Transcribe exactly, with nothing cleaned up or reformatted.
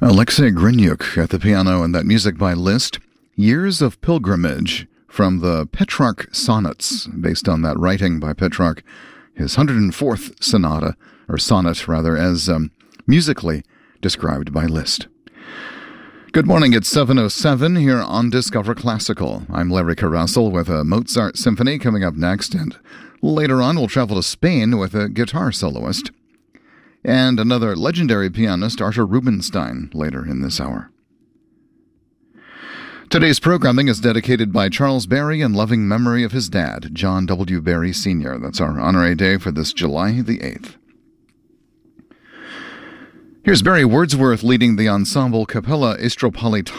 Alexei Grinyuk at the piano, and that music by Liszt, Years of Pilgrimage, from the Petrarch Sonnets, based on that writing by Petrarch, his one hundred fourth sonata, or sonnet rather, as um, musically described by Liszt. Good morning, it's seven oh seven here on Discover Classical. I'm Larry Carrussell with a Mozart symphony coming up next, and later on we'll travel to Spain with a guitar soloist. And another legendary pianist, Arthur Rubinstein, later in this hour. Today's programming is dedicated by Charles Berry in loving memory of his dad, John W. Berry Senior That's our honorary day for this July the eighth. Here's Barry Wordsworth leading the ensemble Capella Istropolitana